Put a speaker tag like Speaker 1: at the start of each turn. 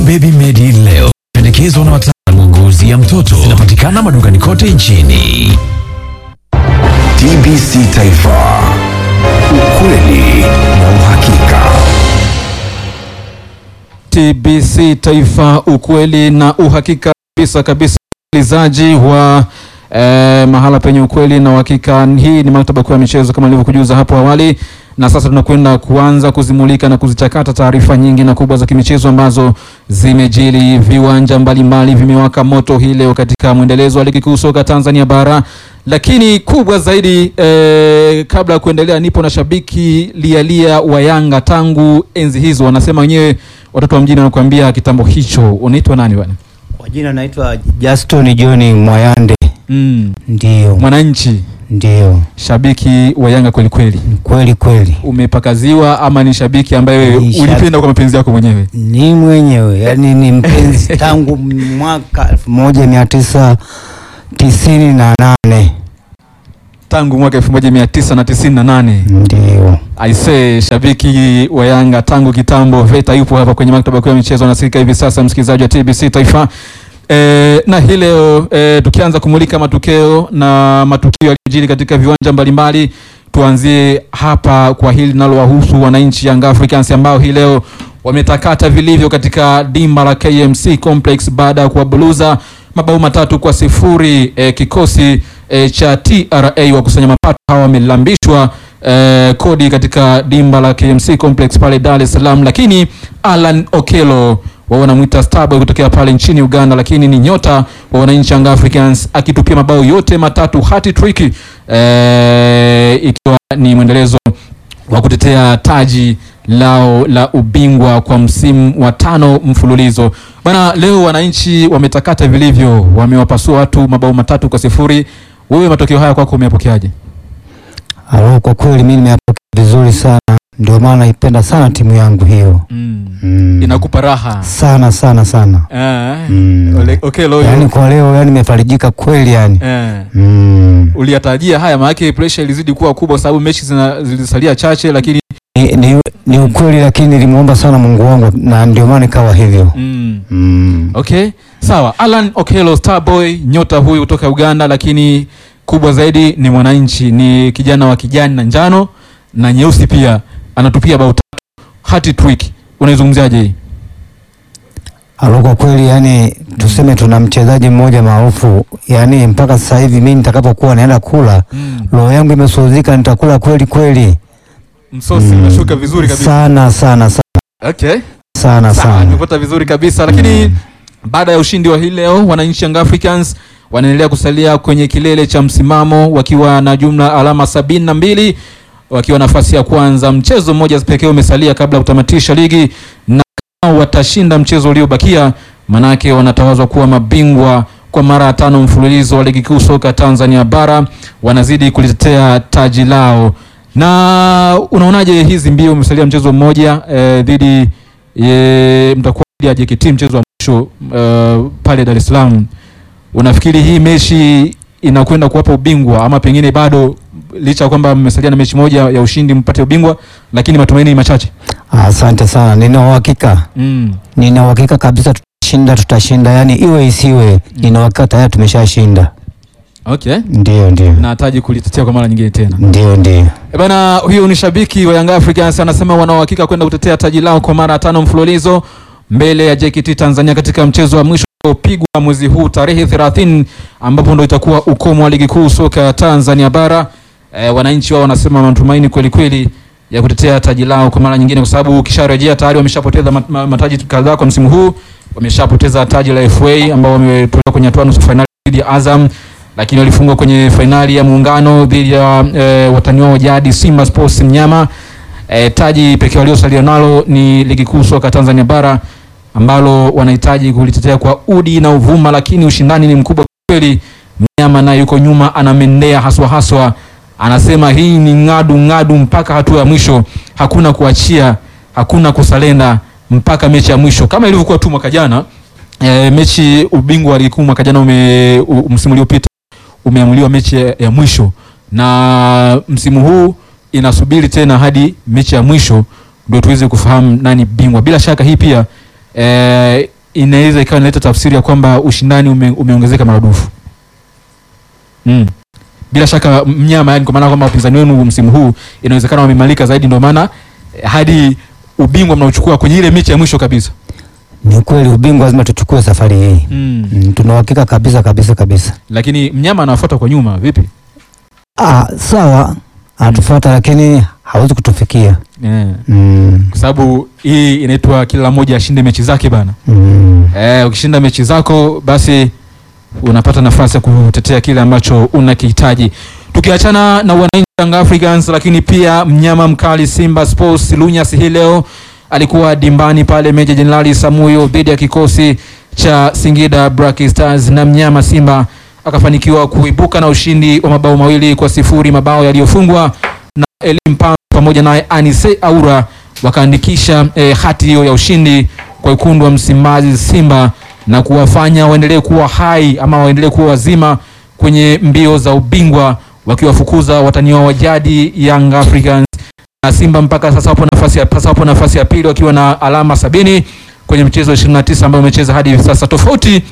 Speaker 1: Baby Medi leo pendekezwa na wataalamu ngozi ya mtoto. Zinapatikana madukani kote nchini. TBC Taifa, ukweli na uhakika.
Speaker 2: TBC Taifa, ukweli na uhakika kabisa msikilizaji wa mahala penye ukweli na uhakika. Hii ni maktaba kuu ya michezo kama nilivyokujuza hapo awali, na sasa tunakwenda kuanza kuzimulika na kuzichakata taarifa nyingi na kubwa za kimichezo ambazo zimejili. Viwanja mbalimbali vimewaka moto hii leo katika mwendelezo wa ligi kuu soka Tanzania bara, lakini kubwa zaidi kabla ya kuendelea, nipo na shabiki lialia wa Yanga tangu enzi hizo. Wanasema wenyewe watoto wa mjini wanakuambia kitambo hicho. Unaitwa nani bwana?
Speaker 3: Kwa jina naitwa Justin John Mwayande. Ndio.
Speaker 2: Mwananchi.
Speaker 3: Ndio.
Speaker 2: Shabiki wa Yanga kweli kweli.
Speaker 3: Kweli kweli.
Speaker 2: Umepakaziwa ama ni shabiki ambaye ulipenda kwa mapenzi yako mwenyewe?
Speaker 3: Ni mwenyewe, yani ni mpenzi tangu mwaka 1998.
Speaker 2: Tangu mwaka 1998.
Speaker 3: Ndio.
Speaker 2: I say shabiki wa Yanga tangu kitambo. Veta yupo hapa kwenye maktaba kuu ya michezo anasikika hivi sasa, msikilizaji wa TBC Taifa. Na hii leo tukianza kumulika matokeo na matukio yaliyojiri katika viwanja mbalimbali, tuanzie hapa kwa hili linalowahusu wananchi Young Africans ambao hii leo wametakata vilivyo katika dimba la KMC Complex baada ya kuwabuluza mabao 3-0 kikosi cha TRA. Wakusanya mapato hawa wamelambishwa kodi katika dimba la KMC Complex pale Dar es Salaam, lakini Alan Okello wanamuita Starboy kutokea pale nchini Uganda, lakini ni nyota wa wananchi Young Africans akitupia mabao yote 3 hat-trick, ikiwa ni mwendelezo wa kutetea taji lao la ubingwa kwa msimu wa 5 mfululizo. Bana, leo wananchi wametakata vilivyo, wamewapasua watu mabao 3-0. Wewe matokeo haya kwako umeyapokeaje?
Speaker 3: Kwa kweli mimi nimeyapokea vizuri sana. Ndio maana naipenda sana timu yangu hiyo.
Speaker 2: Inakupa raha
Speaker 3: sana.
Speaker 2: Okay, leo
Speaker 3: yani kwa leo yani nimefarijika kweli yani.
Speaker 2: Uliyatarajia haya? Maana pressure ilizidi kuwa kubwa sababu mechi zilisalia chache, lakini
Speaker 3: ni ukweli, lakini nilimuomba sana Mungu wangu na ndio maana ikawa hivyo.
Speaker 2: Okay, sawa. Alan Okello Starboy, nyota huyu kutoka Uganda, lakini kubwa zaidi ni mwananchi, ni kijana wa kijani na njano na nyeusi pia, anatupia bao 3 hat-trick. Unaizungumziaje hii?
Speaker 3: Kwa kweli yani tuseme tuna mchezaji mmoja maarufu, yani mpaka sasa hivi mimi nitakapokuwa naenda kula roho yangu imesozika, nitakula kweli.
Speaker 2: Msosi unashuka vizuri kabisa.
Speaker 3: Sana.
Speaker 2: Okay.
Speaker 3: Sana.
Speaker 2: Nimepata vizuri kabisa, lakini baada ya ushindi wa hii leo, wananchi Young Africans wanaendelea kusalia kwenye kilele cha msimamo wakiwa na jumla alama 72, wakiwa nafasi ya kwanza. Mchezo mmoja pekee umesalia kabla ya kutamatisha ligi, na kama watashinda mchezo uliobakia, manake wanatawazwa kuwa mabingwa kwa mara ya 5 mfululizo wa ligi kuu soka Tanzania bara, wanazidi kulitetea taji lao. Na unaonaje hizi mbio? Umesalia mchezo mmoja dhidi mtakuwa ya JKT, mchezo wa mwisho pale Dar es Salaam. Unafikiri hii mechi inakwenda kuwapa ubingwa ama pengine bado, licha kwamba mmesalia na mechi moja ya ushindi mpate ubingwa, lakini matumaini machache?
Speaker 3: Asante sana. Nina uhakika kabisa tutashinda yani iwe isiwe. Nina uhakika tayari tumeshashinda.
Speaker 2: Okay.
Speaker 3: Ndio.
Speaker 2: Na taji kulitetea kwa mara nyingine tena.
Speaker 3: Ndio.
Speaker 2: Bana, huyo ni shabiki wa Young Africans anasema wana uhakika kwenda kutetea taji lao kwa mara 5 mfululizo mbele ya JKT Tanzania katika mchezo wa mwisho upigwa mwezi huu tarehe 30, ambapo ndio itakuwa ukomo wa ligi kuu soka Tanzania bara. Wananchi wao wanasema matumaini kweli ya kutetea taji lao kwa mara nyingine, kwa sababu kisharejea tayari wameshapoteza mataji kadhaa kwa msimu huu. Wameshapoteza taji la FA ambao wametoka kwenye hatua nusu finali dhidi ya Azam, lakini walifungwa kwenye finali ya Muungano dhidi ya watani wao jadi Simba Sports Mnyama. Taji pekee waliosalia nalo ni ligi kuu soka Tanzania bara, ambalo wanahitaji kulitetea kwa udi na uvuma, lakini ushindani ni mkubwa kweli. Mnyama naye yuko nyuma, anamendea haswa. Anasema hii ni ngadu mpaka hatua ya mwisho, hakuna kuachia, hakuna kusalenda mpaka mechi ya mwisho, kama ilivyokuwa tu mwaka jana. Mechi ubingwa wa ligi kuu mwaka jana msimu uliopita umeamuliwa mechi ya mwisho, na msimu huu inasubiri tena hadi mechi ya mwisho ndio tuweze kufahamu nani bingwa. Bila shaka hii pia inaweza ikawa inaleta tafsiri ya kwamba ushindani umeongezeka maradufu. Bila shaka mnyama, yani kwa maana kwamba wapinzani wenu msimu huu inawezekana wamemalika zaidi, ndio maana hadi ubingwa mnaochukua kwenye ile mechi ya mwisho kabisa.
Speaker 3: Ni kweli ubingwa lazima tuchukue safari hii. Tuna uhakika kabisa. Lakini
Speaker 2: mnyama anawafuata kwa nyuma vipi?
Speaker 3: Sawa. Anatufuata lakini hawezi kutufikia.
Speaker 2: Kwa sababu hii inaitwa kila mmoja ashinde mechi zake bana. Ukishinda mechi zako basi unapata nafasi ya kutetea kile ambacho unakihitaji. Tukiachana na wananchi Young Africans, lakini pia mnyama mkali Simba Sports Lunyas hii leo alikuwa dimbani pale Meja Jenerali Samuyo dhidi ya kikosi cha Singida Black Stars, na mnyama Simba akafanikiwa kuibuka na ushindi wa mabao 2-0, mabao yaliyofungwa na Elim Pam pamoja naye Anise Aura wakaandikisha hati hiyo ya ushindi kwa wekundu wa Msimbazi Simba, na kuwafanya waendelee kuwa hai ama waendelee kuwa wazima kwenye mbio za ubingwa, wakiwafukuza watani wao wa jadi Young Africans. Na Simba mpaka sasa hapo nafasi ya pili wakiwa na alama 70 kwenye mchezo 29 ambao wamecheza hadi hivi sasa, tofauti